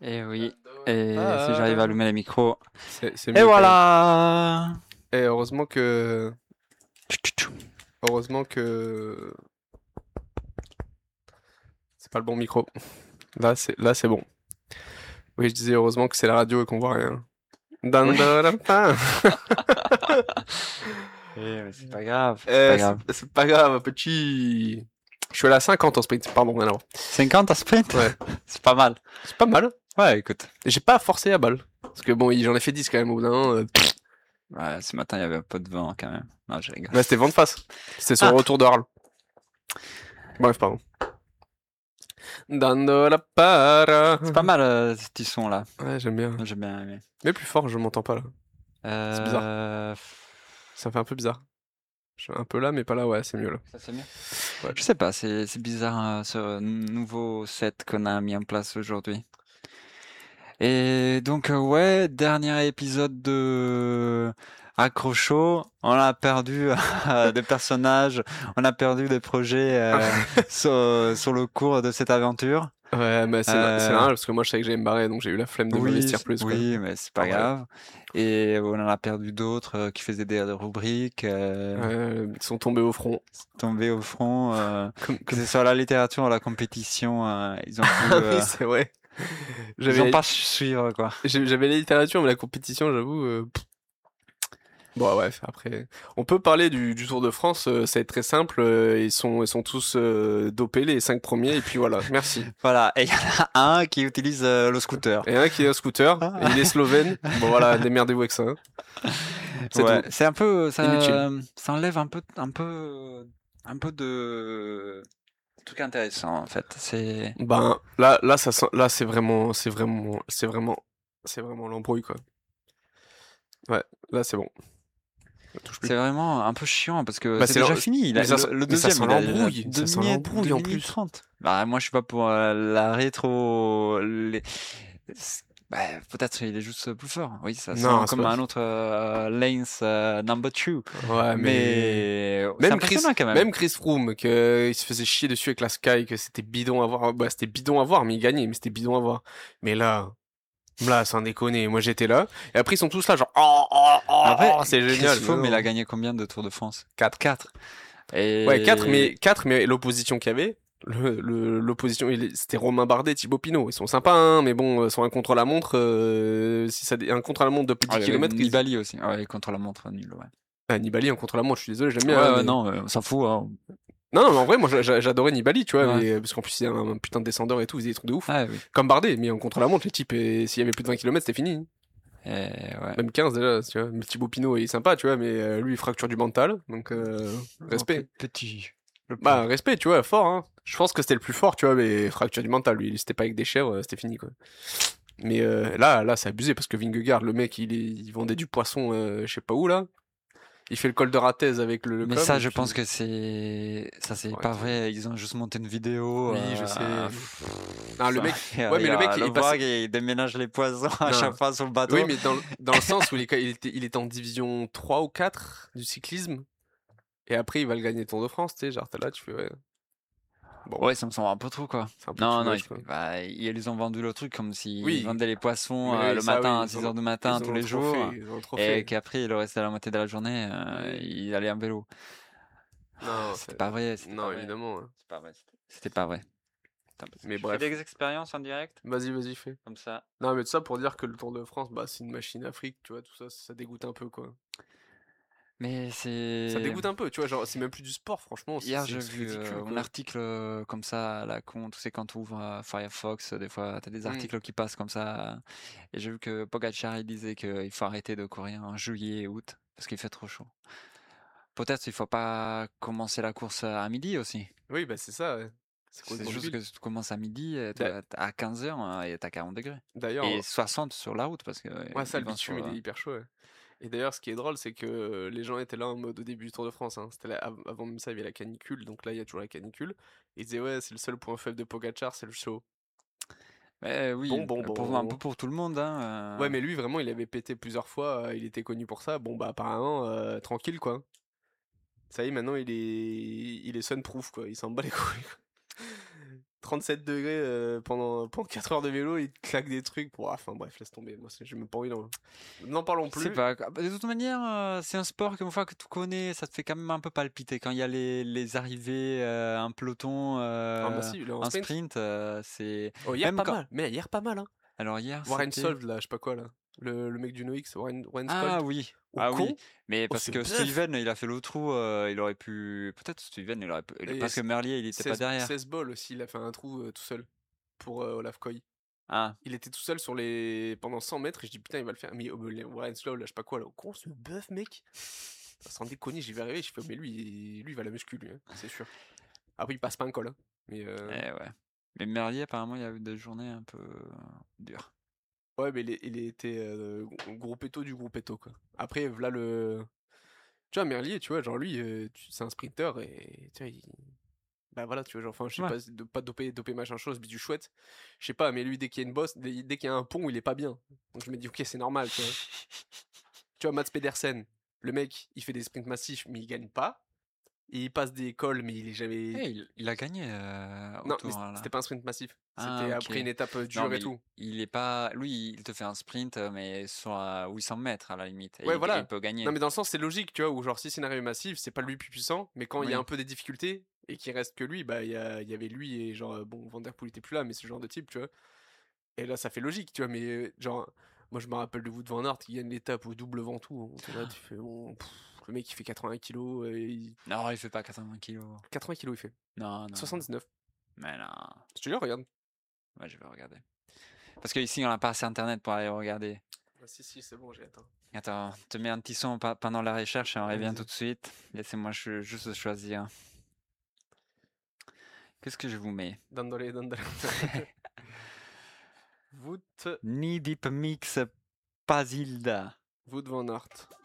Et oui. Et si j'arrive à Ah, allumer les micros. c'est Et mieux quand même. voilà! Et heureusement que c'est pas le bon micro. Là c'est bon. Oui, je disais heureusement que c'est la radio et qu'on voit rien. Oui. Dandalapa. Mais c'est pas grave, c'est pas grave. C'est pas grave, petit. Je suis à la 50 en sprint, pardon, alors. 50 à sprint? Ouais, C'est pas mal. c'est pas mal. Ouais, écoute. J'ai pas forcé à balle. Parce que bon, j'en ai fait 10 quand même au bout d'un moment, Ouais, ce matin, il y avait un peu de vent quand même. Non, je rigole. Ouais, c'était vent de face. C'était sur le Ah! retour de Arles. Bref, pardon. Dando la para. C'est pas mal, ce petit son là. Ouais, j'aime bien. Moi, j'ai bien aimé. Mais plus fort, je m'entends pas là. C'est bizarre. Euh... Ça me fait un peu bizarre. Je suis un peu là, mais pas là, ouais, c'est mieux là. Ça, c'est mieux. Ouais. Je sais pas, c'est bizarre ce nouveau set qu'on a mis en place aujourd'hui. Et donc, ouais, dernier épisode de Accrocho. On a perdu des personnages, on a perdu des projets sur le cours de cette aventure. Ouais, mais c'est Euh, normal parce que moi je savais que j'allais me barrer donc j'ai eu la flemme de oui, m'investir plus quoi. oui, mais c'est En pas vrai. grave. Et on en a perdu d'autres qui faisaient des rubriques, Ils sont tombés au front. tombés au front, Comme, que comme... ce soit la littérature ou la compétition, ils ont pu, Ah oui, c'est vrai. ils ont J'avais pas su suivre quoi. j'avais la littérature, mais la compétition, j'avoue. Bon, ouais, après. On peut parler du Tour de France, ça va être très simple. Ils sont tous dopés, les 5 premiers, et puis voilà, merci. Voilà, et il y en a un qui utilise le scooter. Et un qui est un scooter, et il est slovène. Bon, voilà, démerdez-vous avec ça, hein. C'est Ouais, tout. c'est un peu, Inutile. ça enlève un peu de trucs intéressants en fait. C'est, Ben, là, c'est vraiment l'embrouille, quoi. Ouais, là, c'est bon. Ça touche plus. c'est vraiment un peu chiant parce que Bah, c'est déjà fini. mais Le mais ça deuxième, sent il a l'embrouille. Ça sent l'embrouille deux en minutes plus. 30. Bah, moi, je suis pas pour la rétro, bah, peut-être il est juste plus fort. Oui, ça sent Non, c'est comme pas. un autre Lance number two. Ouais, mais Mais c'est impressionnant quand même. Même Chris Froome, que il se faisait chier dessus avec la Sky, que c'était bidon à voir. Bah, c'était bidon à voir, mais il gagnait, mais c'était bidon à voir. Mais là, sans déconner, moi j'étais là. Et après, ils sont tous là, genre, Après, c'est Chris génial. Mais Froome, il a non. gagné combien de Tours de France? 4. 4. Ouais, Et 4, mais l'opposition qu'il y avait, l'opposition, c'était Romain Bardet, Thibaut Pinot. Ils sont sympas, hein, mais bon, sur un contre-la-montre, si ça, un contre-la-montre de plus de ah, 10 il y avait km, Nibali aussi. Ah ouais, contre la montre, nul, ouais. Ah, Nibali en contre-la-montre, je suis désolé, j'aime bien, Ouais, hein, ouais, mais. non, on s'en fout, hein. Non, non, mais en vrai, moi j'adorais Nibali, tu vois, Ouais. mais parce qu'en plus, c'est un putain de descendeur et tout, il faisait des trucs de ouf. Ah oui. Comme Bardet, mais en contre-la-montre, les types, et s'il y avait plus de 20 km, c'était fini. Et ouais. Même 15 déjà, tu vois. Mais Thibaut Pinot, il est sympa, tu vois, mais lui, il fracture du mental, donc Oh, respect. petit, le Bah, pauvre. respect, tu vois, fort, hein. Je pense que c'était le plus fort, tu vois, mais fracture du mental, lui, c'était pas avec des chèvres, c'était fini, quoi. Mais là, c'est abusé, parce que Vingegaard, le mec, il vendait du poisson, je sais pas où, là. Il fait le col de Ratez avec le Mais com, ça, et je puis. pense que c'est Faut pas arrêter. vrai. Ils ont juste monté une vidéo. Oui, je sais. Non, le Ça, mec. Ouais, mais le mec, le il passe. voir, il déménage les poissons à Non. chaque fois sur le Oui, bateau. mais dans le sens où il était en division 3 ou 4 du cyclisme, et après, il va le gagner Tour de France, tu sais, genre, t'es là, tu fais, ouais. Bon, Ouais, ça me semble un peu trop, quoi. c'est un peu too Non, non, much, quoi. bah, ils ont vendu le truc comme s'ils Oui, vendaient les poissons mais oui, le ça, matin oui, à 6 heures du matin ils tous en ont les trop fait, jours ils en ont trop et fait. qu'après, le reste de la moitié de la journée, Oui. il allait en vélo. Non, C'était pas vrai, c'était pas non, vrai. évidemment, hein. C'est pas vrai. C'était pas vrai. Attends, parce que Mais je fais des bref, expériences en direct, vas-y, fais. comme ça. Non, mais tout ça pour dire que le Tour de France, bah, c'est une machine Afrique, tu vois, tout ça, ça dégoûte un peu, quoi. Mais Ça c'est... dégoûte un peu, tu vois, genre, c'est même plus du sport, franchement, Hier, j'ai c'est vu ridicule, un quoi. article comme ça à la con. Tu sais, quand tu ouvres Firefox, des fois, tu as des Hmm. articles qui passent comme ça. Et j'ai vu que Pogacar, il disait qu'il faut arrêter de courir en juillet et août parce qu'il fait trop chaud. Peut-être il faut pas commencer la course à midi aussi. Oui, bah, c'est ça, ouais. C'est C'est complètement juste que débile. tu commences à midi, D'a- à 15 heures et t'as 40 degrés. Et D'ailleurs, 60 sur la route parce que ouais, ça, ils le vont bitume, sur... il est hyper chaud, ouais. Et d'ailleurs, ce qui est drôle, c'est que les gens étaient là en mode au début du Tour de France, hein. C'était avant même ça, il y avait la canicule, donc là, il y a toujours la canicule. Ils disaient, ouais, c'est le seul point faible de Pogacar, c'est le chaud. Mais oui, un peu Bon. pour tout le monde, Ouais, hein. mais lui, vraiment, il avait pété plusieurs fois, il était connu pour ça. Bon, bah, apparemment, tranquille, quoi. Ça y est, maintenant, il est sunproof, quoi. Il s'en bat les couilles. 37 degrés pendant 4 heures de vélo, il te claque des trucs pour. Enfin bref, laisse tomber. Moi, j'ai même pas envie d'en. N'en parlons Je sais plus. pas. De toute manière, c'est un sport qu'une fois que tu connais, ça te fait quand même un peu palpiter. Quand il y a les arrivées, un peloton, Ah bah si, il est en un sprint. sprint, c'est Oh, hier même pas quand. mal. Mais hier pas mal, hein. Alors hier, Warren c'était. Solve, là, je sais pas quoi, là. Le mec du NoX, Warren Ah Scold. oui, Au ah oui. con. Mais Oh, parce ce que bœuf. Steven, il a fait le trou, il aurait pu. Peut-être Steven, il aurait pu. Et Parce que Merlier, il était pas 16, derrière. 16 balles aussi, il a fait un trou tout seul. Pour Olaf Koy. Ah, Il était tout seul pendant 100 mètres et je dis putain il va le faire. Mais Warren Slow là je sais pas quoi là. Au con ce bœuf mec. Sans déconner j'y vais arriver. Je fais mais lui il va la muscu lui hein, c'est sûr. Après il passe pas un col hein. Mais ouais. Mais Merlier, apparemment, il y a eu des journées un peu dures. ouais mais il était gros péto du gros péto quoi. Après voilà le. Tu vois Merlier tu vois genre lui c'est un sprinter et tu vois bah voilà tu vois genre enfin je sais Ouais. pas pas doper machin chose mais du chouette. Je sais pas mais lui dès qu'il y a une bosse dès qu'il y a un pont il est pas bien. Donc je me dis ok c'est normal tu vois. Tu vois, Mats Pedersen, le mec, il fait des sprints massifs, mais il gagne pas. Et il passe des cols, mais il est jamais. Eh, il a gagné au Non, mais tour c'était là. pas un sprint massif. Ah, C'était ok. après une étape Non, dure et mais tout. il est pas. Lui, il te fait un sprint, mais sur 800 mètres à la limite. Et Ouais, il voilà. peut Non, gagner. mais dans le sens, c'est logique, tu vois, où genre, si c'est une arrivée massive, c'est pas lui le plus puissant, mais quand il y a un Oui. peu des difficultés et qu'il reste que lui, bah, il y avait lui et genre, bon, Van Der Poel était plus là, mais c'est ce genre de type, tu vois. Et là, ça fait logique, tu vois, mais genre, moi, je me rappelle de Wout van Aert qui gagne l'étape au double ventoux. On là, tu fais, bon, le mec, il fait 80 kilos, Non, il fait pas 80 kilos. 80 kilos, il fait. Non, non, non. 79. Mais non. Je te jure, regarde. Ouais, je vais regarder. Parce qu'ici, on n'a pas assez internet pour aller regarder. Ah, si, c'est bon, j'ai atteint. Attends, te mets un petit son pendant la recherche et on revient tout Vas-y. de suite. Laissez-moi juste choisir. Qu'est-ce que je vous mets? Dandole, dandole. Wout, Knee Deep Mix Pasilda. Wout van Aert.